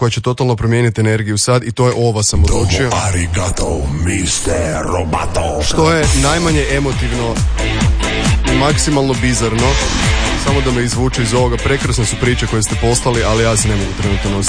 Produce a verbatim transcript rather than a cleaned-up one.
koja će totalno promijeniti energiju sad i to je ova sam odlučio. Domo arigato, mister Roboto. Što je najmanje emotivno i maksimalno bizarno. Samo da me izvuče iz ovoga. Prekrasne su priče koje ste poslali, ali ja se ne mogu trenutno nositi